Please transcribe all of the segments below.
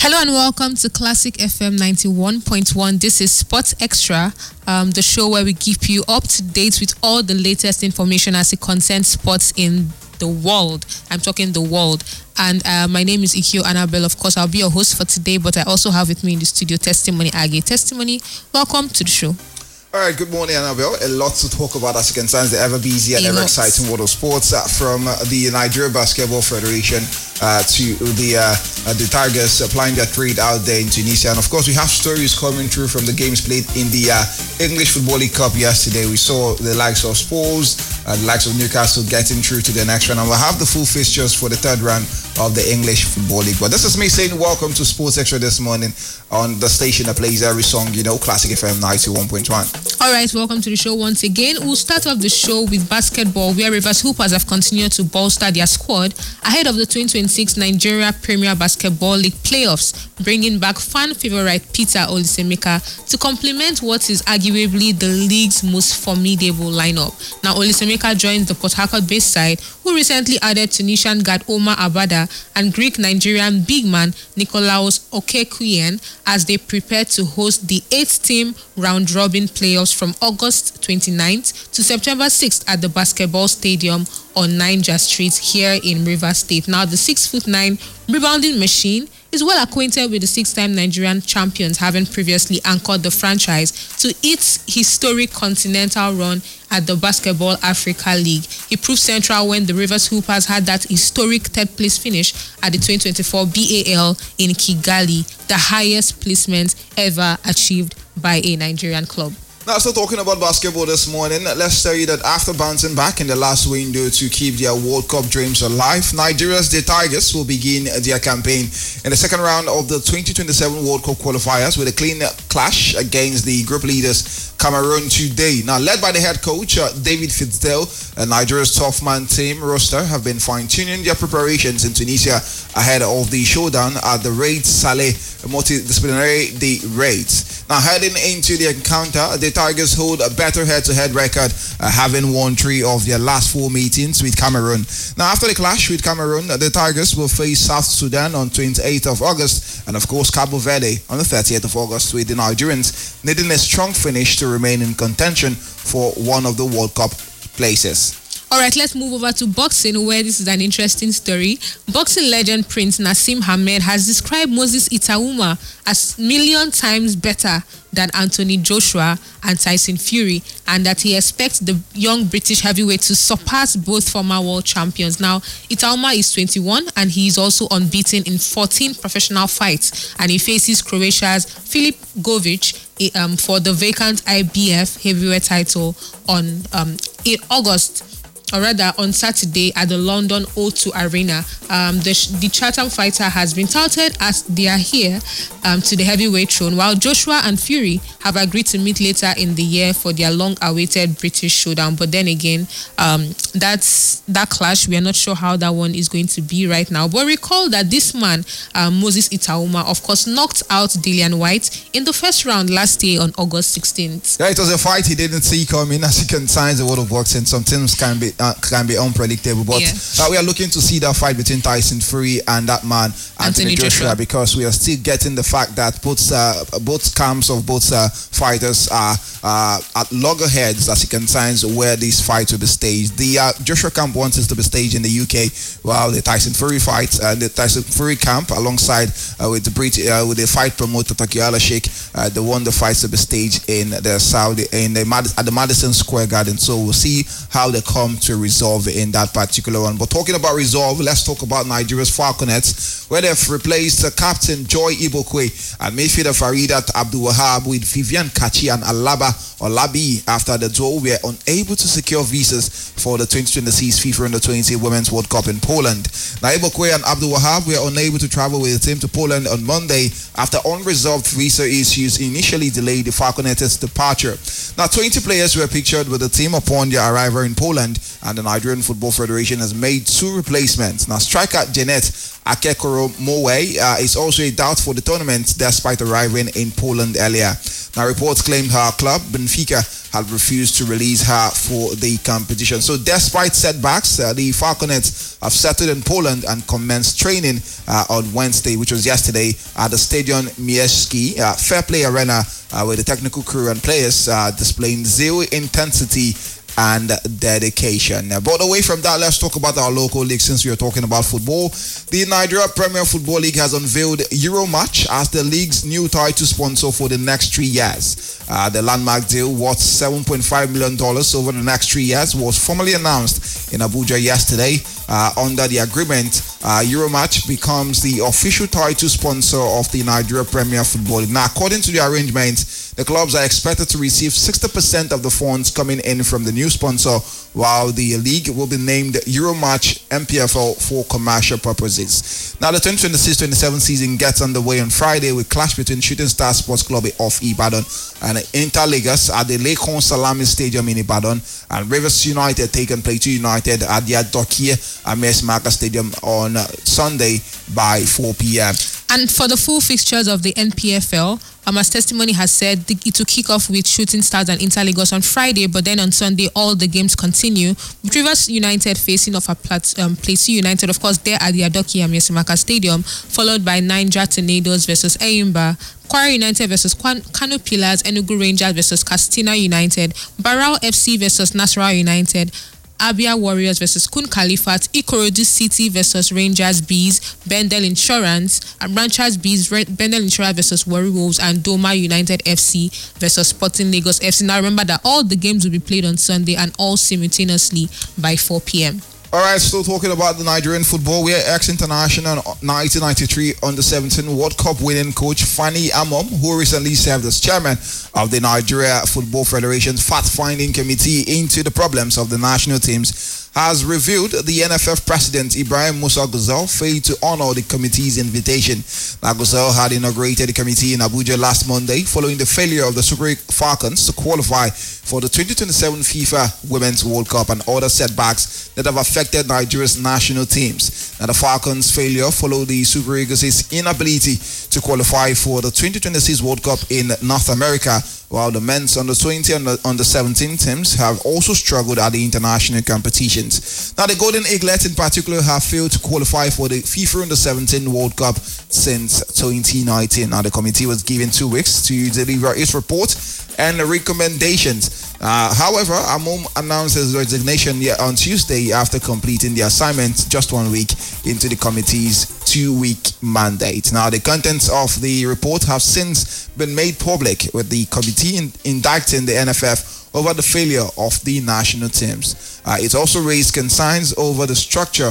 Hello and welcome to Classic FM 91.1. This is Sports Extra, the show where we keep you up to date with all the latest information as it concerns sports in the world. I'm talking the world. And my name is Ikio Annabelle. Of course, I'll be your host for today, but I also have with me in the studio Testimony Age. Testimony, welcome to the show. All right, good morning, Annabelle. A lot to talk about as it concerns the ever busy and ever exciting world of sports, from the Nigeria Basketball Federation to the Tigers applying their trade out there in Tunisia. And of course, we have stories coming through from the games played in the English Football League Cup yesterday. We saw the likes of Spurs, the likes of Newcastle getting through to the next round. And we'll have the full fixtures for the third round of the English Football League. But this is me saying welcome to Sports Extra this morning on the station that plays every song, Classic FM 91.1. All right, welcome to the show once again. We'll start off the show with basketball, where Rivers Hoopers have continued to bolster their squad ahead of the 2026 Nigeria Premier Basketball League playoffs, bringing back fan favorite Peter Olisaemeka to complement what is arguably the league's most formidable lineup. Now, Olisaemeka joins the Port Harcourt-based side, who recently added Tunisian guard Omar Abada and Greek-Nigerian big man Nikolaos Okekuyen as they prepare to host the 8th-team round-robin playoffs from August 29th to September 6th at the Basketball Stadium on Niger Street here in Rivers State. Now, the 6'9" rebounding machine is well acquainted with the 6-time Nigerian champions, having previously anchored the franchise to its historic continental run at the Basketball Africa League. He proved central when the Rivers Hoopers had that historic third-place finish at the 2024 BAL in Kigali, the highest placement ever achieved by a Nigerian club. Now, still talking about basketball this morning, let's tell you that after bouncing back in the last window to keep their World Cup dreams alive, Nigeria's The Tigers will begin their campaign in the second round of the 2027 World Cup qualifiers with a clean clash against the group leaders Cameroon today. Now, led by the head coach, David Fitzdale, Nigeria's tough man team roster have been fine-tuning their preparations in Tunisia ahead of the showdown at the Raid Saleh Multidisciplinary Day Raids. Now, heading into the encounter, the Tigers hold a better head-to-head record, having won 3 of their last 4 meetings with Cameroon. Now, after the clash with Cameroon, the Tigers will face South Sudan on 28th of August and, of course, Cabo Verde on the 30th of August, with the Nigerians needing a strong finish to remain in contention for one of the World Cup places. All right, let's move over to boxing, where this is an interesting story. Boxing legend Prince Nassim Hamed has described Moses Itauma as million times better than Anthony Joshua and Tyson Fury, and that he expects the young British heavyweight to surpass both former world champions. Now, Itauma is 21 and he is also unbeaten in 14 professional fights, and he faces Croatia's Filip Govic for the vacant IBF heavyweight title on on Saturday at the London O2 Arena. The Chatham fighter has been touted as the heir to the heavyweight throne, while Joshua and Fury have agreed to meet later in the year for their long-awaited British showdown. But then again, that clash, we are not sure how that one is going to be right now. But recall that this man, Moses Itauma, of course, knocked out Dillian White in the first round last year on August 16th. Yeah, it was a fight he didn't see coming. As you can sign the world of boxing, some things can be unpredictable, but we are looking to see that fight between Tyson Fury and that man Anthony Joshua, because we are still getting the fact that both camps of both fighters are at loggerheads as it concerns where these fights will be staged. The Joshua camp wants it to be staged in the UK, while the Tyson Fury fight, the Tyson Fury camp alongside with the fight promoter Takiala Sheikh, they want the fights to be staged in the Saudi at the Madison Square Garden. So we'll see how they come to resolve in that particular one. But talking about resolve, let's talk about Nigeria's Falconets, where they've replaced Captain Joy Ibokwe and midfielder Faridat Abdul Wahab with Vivian Kachi and Alaba Olabi after the duo were unable to secure visas for the 2026 FIFA Under-20 Women's World Cup in Poland. Now, Ibokwe and Abdul Wahab were unable to travel with the team to Poland on Monday after unresolved visa issues initially delayed the Falconets' departure. Now, 20 players were pictured with the team upon their arrival in Poland, and the Nigerian Football Federation has made 2 replacements. Now, striker Janet Akekoro Mowe is also a doubt for the tournament despite arriving in Poland earlier. Now, reports claim her club, Benfica, had refused to release her for the competition. So despite setbacks, the Falconets have settled in Poland and commenced training on Wednesday, which was yesterday, at the Stadion Miejski Fair Play Arena, where the technical crew and players displaying zero intensity and dedication. But away from that, let's talk about our local league since we are talking about football. The Nigeria Premier Football League has unveiled Euromatch as the league's new title sponsor for the next 3 years. The landmark deal worth $7.5 million over the next 3 years was formally announced in Abuja yesterday. Under the agreement, Euromatch becomes the official title sponsor of the Nigeria Premier Football League. Now, according to the arrangement, the clubs are expected to receive 60% of the funds coming in from the new sponsor, while the league will be named Euromatch MPFL for commercial purposes. Now, the 2026-27 season gets underway on Friday with clash between Shooting Star Sports Club of Ibadan and Inter Lagos at the Lekon Salami Stadium in Ibadan, and Rivers United taking Plateau United at the Adokie Ames Maka Stadium on Sunday by 4 p.m. And for the full fixtures of the NPFL, Ama's testimony has said it will kick off with Shooting Stars and Inter Lagos on Friday, but then on Sunday all the games continue. With Rivers United facing off at Plateau United, of course, there at the Adokie Amiesimaka Stadium, followed by Niger Tornadoes versus Eyimba, Kwara United versus Kano Pillars, Enugu Rangers versus Castina United, Barao FC versus Nasarawa United, Abia Warriors versus Kun Khalifat, Ikorodu City versus Rangers Bees, Bendel Insurance, and Ranchers Bees, Bendel Insurance versus Warri Wolves, and Doma United FC versus Sporting Lagos FC. Now remember that all the games will be played on Sunday and all simultaneously by 4 p.m. All right, still talking about the Nigerian football. We are ex-international 1993 Under-17 World Cup winning coach Fani Amom, who recently served as chairman of the Nigeria Football Federation's fact-finding committee into the problems of the national teams, has revealed the NFF president Ibrahim Musa Gusau failed to honor the committee's invitation. Now, Gusau had inaugurated the committee in Abuja last Monday following the failure of the Super Falcons to qualify for the 2027 FIFA Women's World Cup and other setbacks that have affected Nigeria's national teams. Now, the Falcons' failure followed the Super Eagles' inability to qualify for the 2026 World Cup in North America, while the men's under-20 and under-17 teams have also struggled at the international competitions. Now, the Golden Eaglets in particular have failed to qualify for the FIFA Under-17 World Cup since 2019. Now, the committee was given 2 weeks to deliver its report and recommendations. However, Amom announced his resignation on Tuesday after completing the assignment just 1 week into the committee's 2-week mandate. Now, the contents of the report have since been made public, with the committee indicting the NFF over the failure of the national teams. It also raised concerns over the structure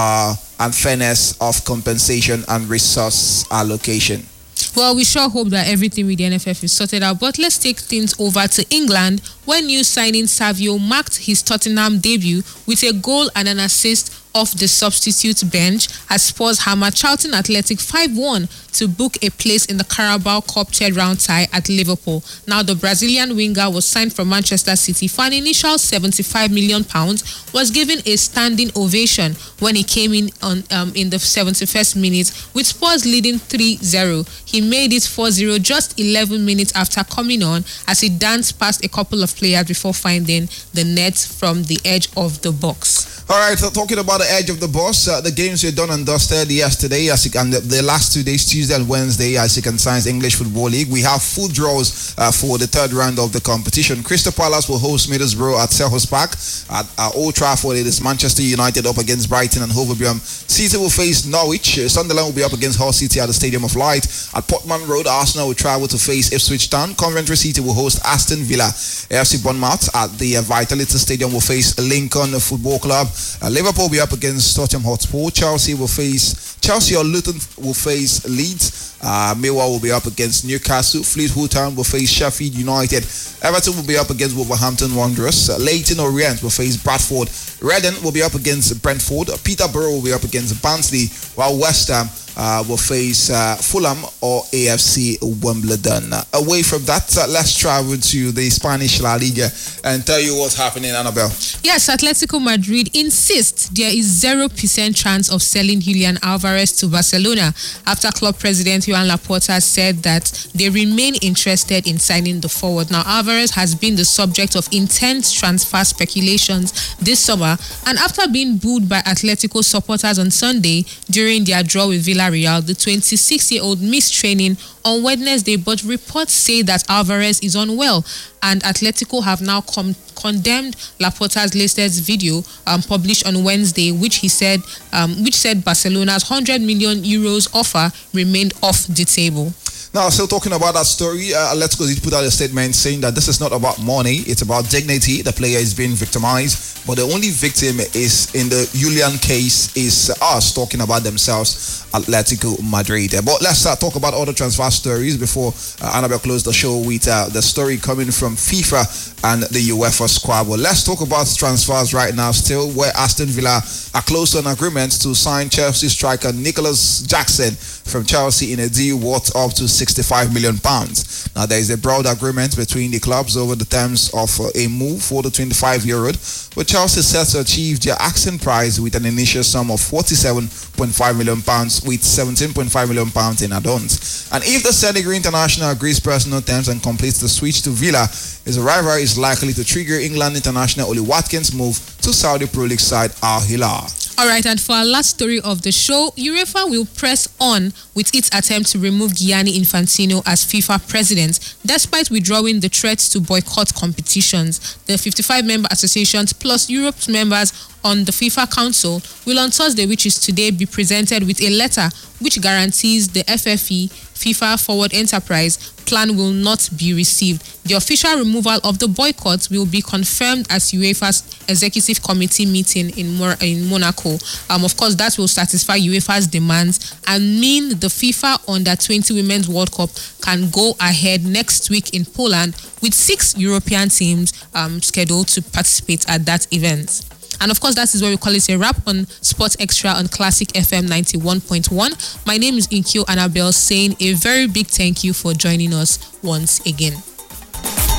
and fairness of compensation and resource allocation. Well, we sure hope that everything with the NFF is sorted out. But let's take things over to England, where new signing Savio marked his Tottenham debut with a goal and an assist off the substitute bench as Spurs hammer Charlton Athletic 5-1 to book a place in the Carabao Cup third round tie at Liverpool. Now, the Brazilian winger was signed from Manchester City for an initial £75 million, was given a standing ovation when he came in in the 71st minute, with Spurs leading 3-0. He made it 4-0 just 11 minutes after coming on, as he danced past a couple of players before finding the net from the edge of the box. All right, so talking about the edge of the box, the games were done and dusted yesterday, and the last 2 days, Tuesday and Wednesday, as you can see, English Football League. We have full draws for the third round of the competition. Crystal Palace will host Middlesbrough at Selhurst Park. At Old Trafford, it is Manchester United up against Brighton and Hove Albion. City will face Norwich. Sunderland will be up against Hull City at the Stadium of Light. At Portman Road, Arsenal will travel to face Ipswich Town. Coventry City will host Aston Villa. AFC Bournemouth at the Vitality Stadium will face Lincoln Football Club. Liverpool will be up against Tottenham Hotspur. Chelsea or Luton will face Leeds. Millwall will be up against Newcastle. Fleetwood Town will face Sheffield United. Everton will be up against Wolverhampton Wanderers. Leyton Orient will face Bradford. Reading will be up against Brentford. Peterborough will be up against Barnsley, while West Ham will face Fulham or AFC Wimbledon. Away from that, let's travel to the Spanish La Liga and tell you what's happening, Annabelle. Yes, Atletico Madrid insists there is 0% chance of selling Julian Alvarez to Barcelona after club president Joan Laporta said that they remain interested in signing the forward. Now, Alvarez has been the subject of intense transfer speculations this summer, and after being booed by Atletico supporters on Sunday during their draw with Villarreal, the 26-year-old missed training on Wednesday, but reports say that Alvarez is unwell, and Atletico have now condemned Laporta's latest video published on Wednesday, which said Barcelona's 100 million euros offer remained off the table. Now, still talking about that story, Atletico did put out a statement saying that this is not about money, it's about dignity. The player is being victimized, but the only victim is, in the Julian case, is us talking about themselves, Atletico Madrid. But let's talk about other transfer stories before Annabelle closed the show with the story coming from FIFA and the UEFA squabble. Let's talk about transfers right now still, where Aston Villa are close to an agreement to sign Chelsea striker Nicholas Jackson from Chelsea in a deal worth up to £65 million. Now, there is a broad agreement between the clubs over the terms of a move for the 25-year-old, with Chelsea set to achieve their asking price with an initial sum of £47.5 million with £17.5 million in add-ons. And if the Senegal international agrees personal terms and completes the switch to Villa, his arrival is likely to trigger England international Oli Watkins' move to Saudi Pro League side Al Hilal. All right, and for our last story of the show, UEFA will press on with its attempt to remove Gianni Infantino as FIFA president, despite withdrawing the threats to boycott competitions. The 55-member associations plus Europe's members on the FIFA Council will on Thursday, which is today, be presented with a letter which guarantees the FFE FIFA Forward Enterprise plan will not be received. The official removal of the boycott will be confirmed at UEFA's Executive Committee meeting in Monaco. Of course, that will satisfy UEFA's demands and mean the FIFA Under-20 Women's World Cup can go ahead next week in Poland, with 6 European teams scheduled to participate at that event. And of course, that is where we call it a wrap on Sports Extra on Classic FM 91.1. My name is Inkyo Annabelle, saying a very big thank you for joining us once again.